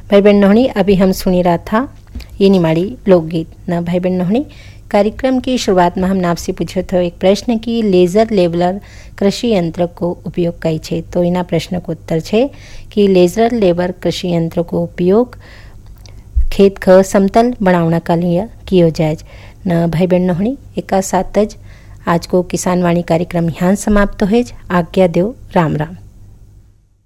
भाई बहन नोहणी अभी हम सुनी रहा था ये निमाड़ी लोकगीत न। भाई बहन नोहणी कार्यक्रम की शुरुआत में हम आपसे पूछो तो एक प्रश्न कि लेजर लेवलर कृषि यंत्र को उपयोग कई छे। तो इना प्रश्न को उत्तर छे कि लेजर लेबर कृषि यंत्र को उपयोग खेत को समतल बनावना का लिए किया जाए न। भाई बहन नोहणी एक साथ आज को किसान वाणी कार्यक्रम यहाँ समाप्त है। आज्ञा दो, राम राम।